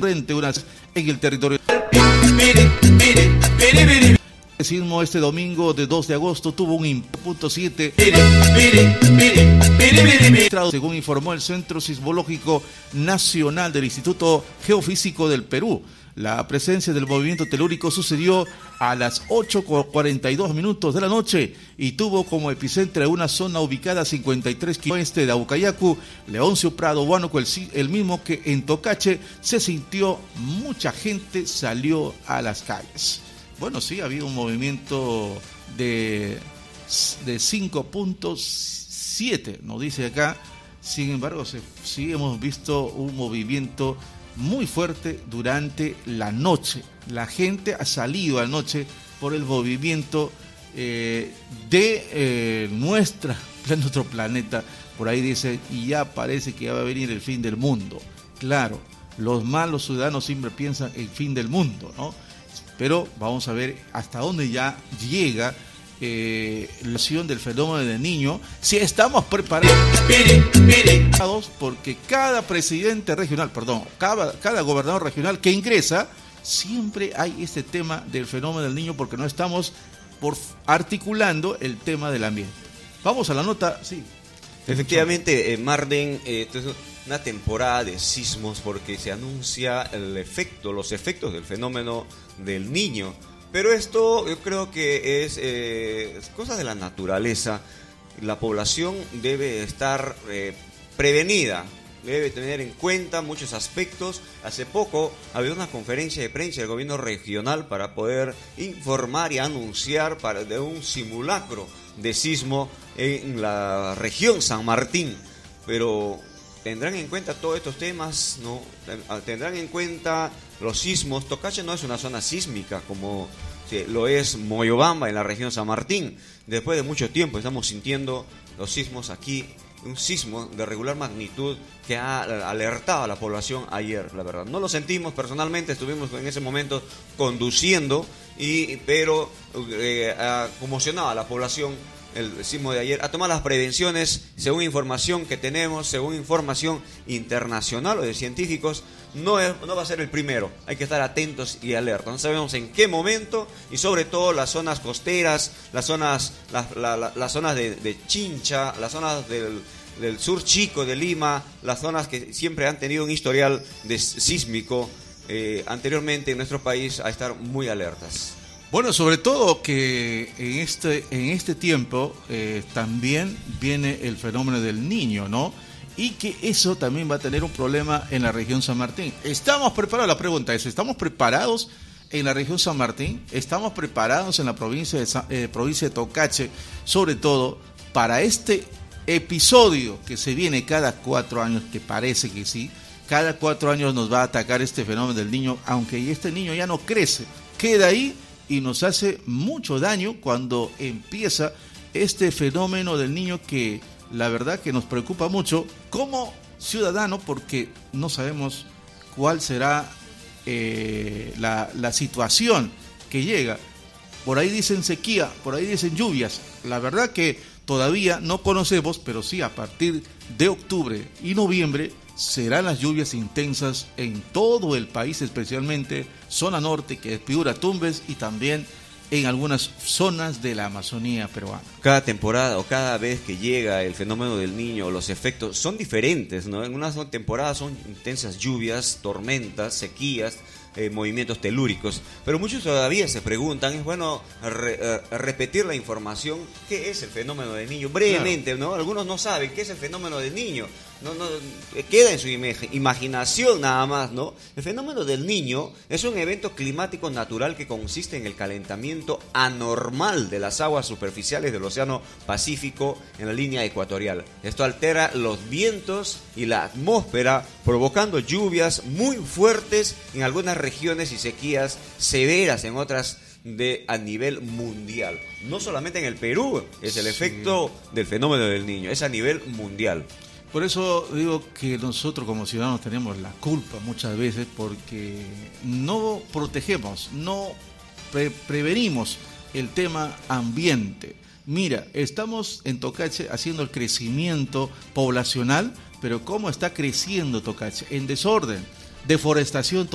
frente unas en el territorio. El sismo este domingo de 2 de agosto tuvo un 0.7, según informó el Centro Sismológico Nacional del Instituto Geofísico del Perú. La presencia del movimiento telúrico sucedió a las 8:42 minutos de la noche y tuvo como epicentro una zona ubicada a 53 kilómetros oeste de Aucayacu, Leoncio Prado, Huánuco, el mismo que en Tocache se sintió, mucha gente salió a las calles. Bueno, sí, ha habido un movimiento de 5.7, nos dice acá. Sin embargo, sí hemos visto un movimiento muy fuerte durante la noche. La gente ha salido anoche por el movimiento de nuestro planeta. Por ahí dice, y ya parece que ya va a venir el fin del mundo. Claro, los malos ciudadanos siempre piensan el fin del mundo, ¿no? Pero vamos a ver hasta dónde ya llega la acción del fenómeno del Niño, si estamos preparados, porque cada presidente regional, cada gobernador regional que ingresa, siempre hay este tema del fenómeno del Niño, porque no estamos articulando el tema del ambiente. Vamos a la nota, sí. Efectivamente, Marden, esto es una temporada de sismos porque se anuncia los efectos del fenómeno del Niño. Pero esto yo creo que es cosa de la naturaleza. La población debe estar prevenida, debe tener en cuenta muchos aspectos. Hace poco había una conferencia de prensa del gobierno regional para poder informar y anunciar de un simulacro de sismo en la región San Martín. Pero tendrán en cuenta todos estos temas, ¿no? Tendrán en cuenta los sismos. Tocache no es una zona sísmica como lo es Moyobamba en la región San Martín. Después de mucho tiempo estamos sintiendo los sismos aquí, un sismo de regular magnitud que ha alertado a la población ayer, la verdad. No lo sentimos personalmente, estuvimos en ese momento conduciendo, pero conmocionaba a la población el sismo de ayer, a tomar las prevenciones según información que tenemos, según información internacional o de científicos. No va a ser el primero, hay que estar atentos y alerta. No sabemos en qué momento, y sobre todo las zonas costeras, las zonas de Chincha, las zonas del sur chico de Lima, las zonas que siempre han tenido un historial sísmico anteriormente en nuestro país, a estar muy alertas. Bueno, sobre todo que en este tiempo también viene el fenómeno del Niño, ¿no? Y que eso también va a tener un problema en la región San Martín. ¿Estamos preparados? La pregunta es, ¿estamos preparados en la región San Martín? ¿Estamos preparados en la provincia de Tocache, sobre todo para este episodio que se viene cada 4 años, que parece que sí? Cada 4 años nos va a atacar este fenómeno del Niño, aunque este niño ya no crece, queda ahí y nos hace mucho daño cuando empieza este fenómeno del Niño, que la verdad que nos preocupa mucho como ciudadano, porque no sabemos cuál será la situación que llega. Por ahí dicen sequía, por ahí dicen lluvias. La verdad que todavía no conocemos, pero sí, a partir de octubre y noviembre serán las lluvias intensas en todo el país, especialmente zona norte, que es Piura, Tumbes, y también en algunas zonas de la Amazonía peruana. Cada temporada o cada vez que llega el fenómeno del Niño, los efectos son diferentes, ¿no? En unas temporadas son intensas lluvias, tormentas, sequías, movimientos telúricos, pero muchos todavía se preguntan, es bueno repetir la información, ¿qué es el fenómeno del Niño? Brevemente, claro, ¿no? Algunos no saben qué es el fenómeno del Niño, no queda en su imaginación nada más, ¿no? El fenómeno del Niño es un evento climático natural que consiste en el calentamiento anormal de las aguas superficiales del Océano Pacífico en la línea ecuatorial. Esto altera los vientos y la atmósfera, provocando lluvias muy fuertes en algunas regiones y sequías severas en otras a nivel mundial. No solamente en el Perú es el efecto del fenómeno del Niño, es a nivel mundial. Por eso digo que nosotros como ciudadanos tenemos la culpa muchas veces, porque no protegemos, no prevenimos el tema ambiente. Mira, estamos en Tocache haciendo el crecimiento poblacional, pero ¿cómo está creciendo Tocache? En desorden, deforestación